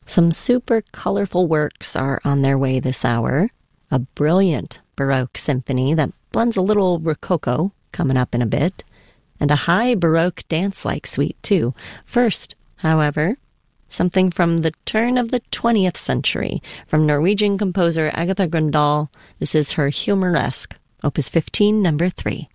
Some super colorful works are on their way this hour. A brilliant Baroque symphony that blends a little Rococo, coming up in a bit, and a high Baroque dance-like suite, too. First, however, something from the turn of the 20th century, from Norwegian composer Agatha Grøndahl. This is her Humoresque, Opus 15, number 3.